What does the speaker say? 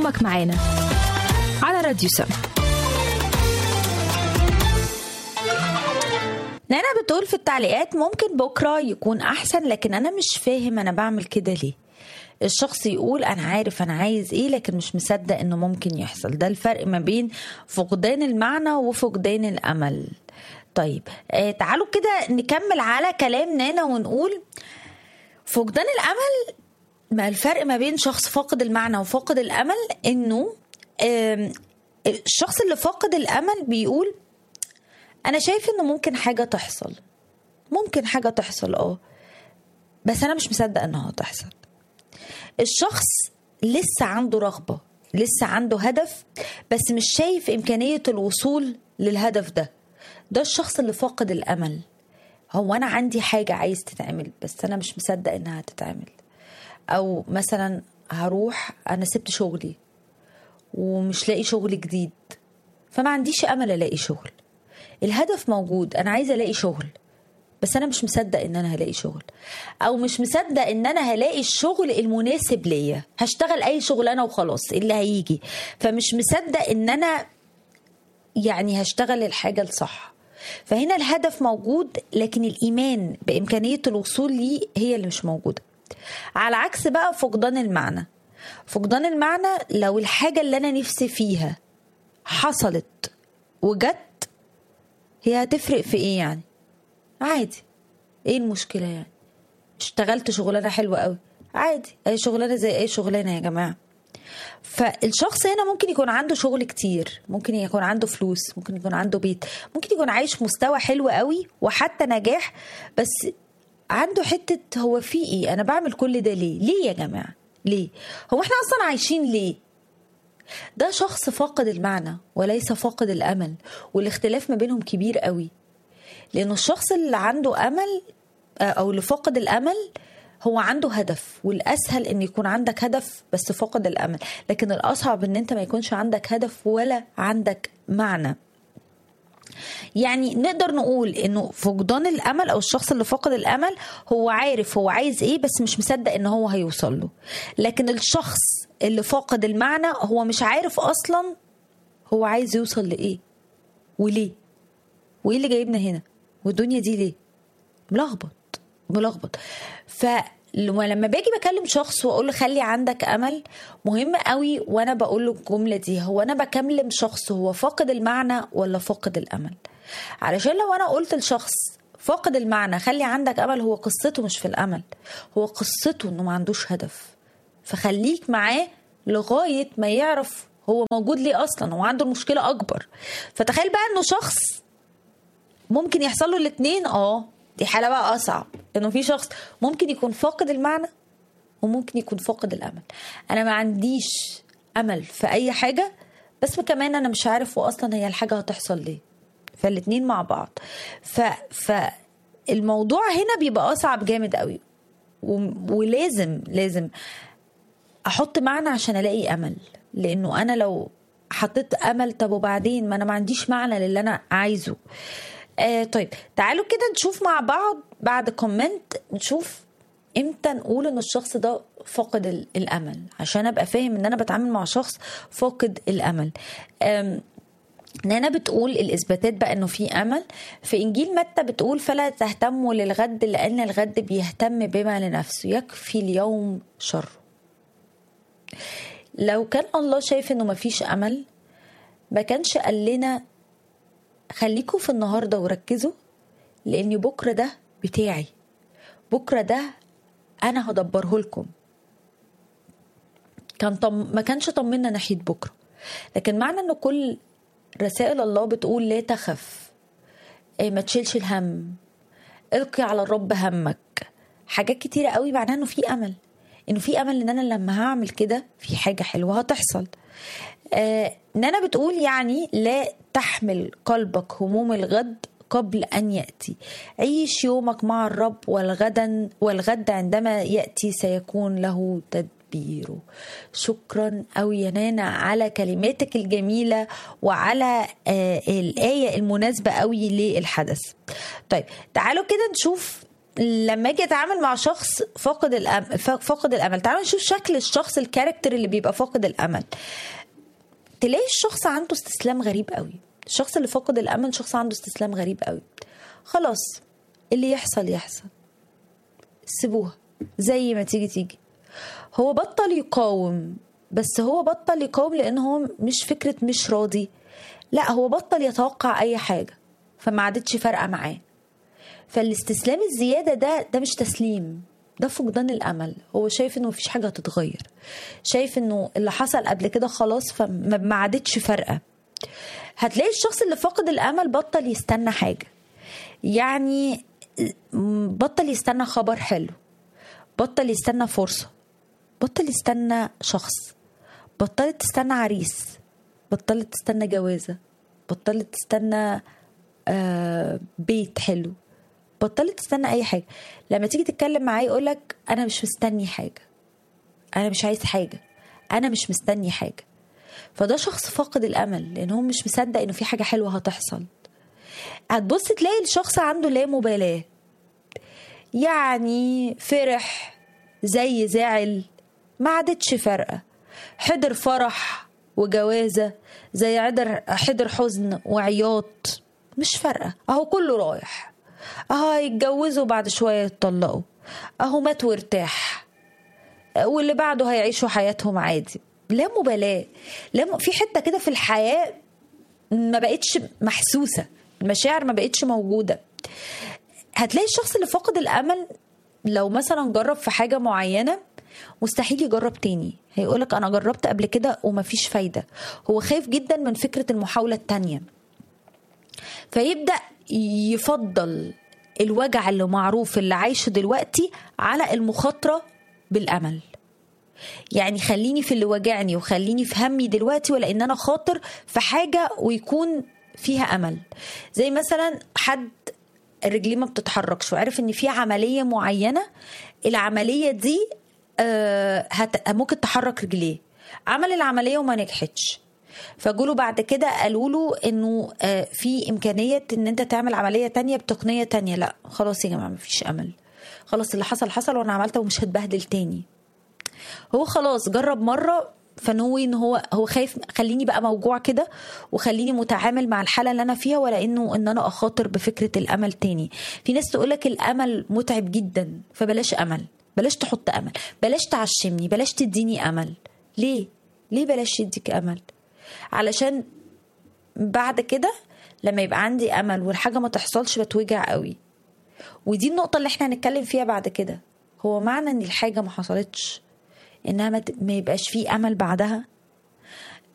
يومك معانا على راديو سما. نانا بتقول في التعليقات ممكن بكرة يكون أحسن، لكن أنا مش فاهم أنا بعمل كده ليه. الشخص يقول أنا عارف أنا عايز إيه لكن مش مصدق إنه ممكن يحصل. ده الفرق ما بين فقدان المعنى وفقدان الأمل. طيب تعالوا كده نكمل على كلام نانا ونقول فقدان الأمل. ما الفرق ما بين شخص فاقد المعنى وفاقد الأمل؟ إنه الشخص اللي فاقد الأمل بيقول أنا شايف إنه ممكن حاجة تحصل، ممكن حاجة تحصل بس أنا مش مصدق إنها تحصل. الشخص لسه عنده رغبة، لسه عنده هدف، بس مش شايف إمكانية الوصول للهدف ده. ده الشخص اللي فاقد الأمل. هو أنا عندي حاجة عايز تتعمل بس أنا مش مصدق إنها تتعمل. أو مثلا هروح، أنا سبت شغلي ومش لاقي شغل جديد، فما عنديش أمل ألاقي شغل. الهدف موجود، أنا عايزة ألاقي شغل بس أنا مش مصدق إن أنا هلاقي شغل، أو مش مصدق إن أنا هلاقي الشغل المناسب ليا. هشتغل أي شغلانة وخلاص اللي هيجي، فمش مصدق إن أنا يعني هشتغل الحاجة الصح. فهنا الهدف موجود لكن الإيمان بإمكانية الوصول ليه هي اللي مش موجودة. على عكس بقى فقدان المعنى. فقدان المعنى لو الحاجة اللي أنا نفسي فيها حصلت وجت، هي هتفرق في إيه يعني؟ عادي، إيه المشكلة يعني؟ اشتغلت شغلانة حلوة قوي، عادي، أي شغلانة زي أي شغلانة يا جماعة. فالشخص هنا ممكن يكون عنده شغل كتير، ممكن يكون عنده فلوس، ممكن يكون عنده بيت، ممكن يكون عايش مستوى حلو قوي وحتى نجاح، بس عنده حتة هو في ايه؟ انا بعمل كل ده ليه يا جماعة؟ ليه؟ هو احنا اصلا عايشين ليه؟ ده شخص فاقد المعنى وليس فاقد الامل، والاختلاف ما بينهم كبير قوي. لانه الشخص اللي عنده امل او اللي فاقد الامل هو عنده هدف، والاسهل ان يكون عندك هدف بس فاقد الامل، لكن الاصعب ان انت ما يكونش عندك هدف ولا عندك معنى. يعني نقدر نقول انه فقدان الامل او الشخص اللي فاقد الامل هو عارف هو عايز ايه بس مش مصدق ان هو هيوصل له. لكن الشخص اللي فاقد المعنى هو مش عارف اصلا هو عايز يوصل لايه وليه، وايه اللي جايبنا هنا، والدنيا دي ليه. ملخبط. فلما باجي بكلم شخص واقول له خلي عندك امل، مهم قوي وانا بقول له الجمله دي، هو انا بكلم شخص هو فاقد المعنى ولا فاقد الامل؟ علشان لو انا قلت لشخص فاقد المعنى خلي عندك امل، هو قصته مش في الامل، هو قصته انه ما عندوش هدف. فخليك معاه لغايه ما يعرف هو موجود ليه اصلا، هو عنده المشكله اكبر. فتخيل بقى انه شخص ممكن يحصل له الاثنين. دي حالة بقى أصعب، إنه في شخص ممكن يكون فاقد المعنى وممكن يكون فاقد الأمل. أنا ما عنديش أمل في أي حاجة، بس كمان أنا مش عارف وأصلا هي الحاجة هتحصل ليه. فالاتنين مع بعض. فالموضوع هنا بيبقى أصعب جامد قوي، ولازم أحط معنى عشان ألاقي أمل. لأنه أنا لو حطيت أمل طب وبعدين ما أنا ما عنديش معنى للي أنا عايزه. طيب تعالوا كده نشوف مع بعض بعد كومنت، نشوف امتى نقول ان الشخص ده فاقد الامل، عشان ابقى فاهم ان انا بتعامل مع شخص فاقد الامل. نانا بتقول الاثباتات بقى انه في امل. في انجيل متى بتقول فلا تهتموا للغد لان الغد بيهتم بما لنفسه، يكفي اليوم شره. لو كان الله شايف انه مفيش امل ما كانش قال لنا خليكوا في النهاردة وركزوا، لأن بكرة ده بتاعي، بكرة ده أنا هدبره لكم. ما كانش طمنا ناحية بكرة. لكن معنى أنه كل رسائل الله بتقول لا تخف، ما تشيلش الهم، القي على الرب همك، حاجات كتيرة قوي، معناه أنه في أمل، أنه في أمل أن أنا لما هعمل كده في حاجة حلوة هتحصل. نانا بتقول يعني لا تحمل قلبك هموم الغد قبل أن يأتي، عيش يومك مع الرب والغد عندما يأتي سيكون له تدبيره. شكرا قوي يا نانا على كلماتك الجميلة وعلى الآية المناسبة قوي للحدث. طيب تعالوا كده نشوف لما اجي اتعامل مع شخص فاقد الامل، تعالوا نشوف شكل الشخص، الكاركتر اللي بيبقى فاقد الامل. تلاقي الشخص عنده استسلام غريب قوي. الشخص اللي فاقد الامل شخص عنده استسلام غريب قوي. خلاص اللي يحصل يحصل، سيبوها زي ما تيجي تيجي. هو بطل يقاوم، بس هو بطل يقاوم لان هو مش فكرة مش راضي، لا هو بطل يتوقع اي حاجة فما عادتش فارقة معاه. فالاستسلام الزيادة ده مش تسليم، ده فقدان الامل. هو شايف انه مفيش حاجة هتتغير، شايف انه اللي حصل قبل كده خلاص فما عادتش فارقة. هتلاقي الشخص اللي فاقد الامل بطل يستنى حاجة، يعني بطل يستنى خبر حلو، بطل يستنى فرصة، بطل يستنى شخص، بطلت تستنى عريس، بطلت تستنى جوازة، بطلت تستنى بيت حلو، بطلت تستنى اي حاجة. لما تيجي تتكلم معاه يقولك انا مش مستني حاجة، انا مش عايز حاجة، انا مش مستني حاجة. فده شخص فاقد الامل لان هو مش مصدق انه في حاجة حلوة هتحصل. هتبص تلاقي الشخص عنده لا مبالاة، يعني فرح زي زعل ما عادتش فارقة، حضر فرح وجوازة زي حضر حزن وعياط، مش فارقة، اهو كله رايح، اهو يتجوزوا بعد شوية يتطلقوا، اهو مات وارتاح، واللي بعده هيعيشوا حياتهم عادي. لا مبالاة، في حتة كده في الحياة ما بقتش محسوسة، المشاعر ما بقتش موجودة. هتلاقي الشخص اللي فاقد الامل لو مثلا جرب في حاجة معينة مستحيل يجرب تاني، هيقولك انا جربت قبل كده ومفيش فايدة. هو خايف جدا من فكرة المحاولة التانية، فيبدأ يفضل الوجع اللي معروف اللي عايشه دلوقتي على المخاطرة بالامل. يعني خليني في اللي وجعني وخليني في همي دلوقتي، ولا ان انا خاطر في حاجة ويكون فيها امل. زي مثلا حد الرجلين ما بتتحركش وعرف ان في عملية معينة، العملية دي ممكن تحرك رجليه، عمل العملية وما نجحتش، فقولوا بعد كده قالوا له انه في امكانية ان انت تعمل عملية تانية بتقنية تانية. لا خلاص يا جماعة مفيش امل، خلاص اللي حصل حصل وانا عملته ومش هتبهدل تاني. هو خلاص جرب مرة، فنوي ان هو خايف، خليني بقى موجوع كده وخليني متعامل مع الحالة اللي انا فيها، ولا انه ان انا اخاطر بفكرة الامل تاني. في ناس تقولك الامل متعب جدا، فبلاش امل، بلاش تحط امل، بلاش تعشمني، بلاش تديني امل. ليه بلاش يديك امل؟ علشان بعد كده لما يبقى عندي امل والحاجة ما تحصلش بتوجع قوي. ودي النقطة اللي احنا هنتكلم فيها بعد كده. هو معنى ان الحاجة ما حصلتش انها ما يبقاش فيه امل بعدها؟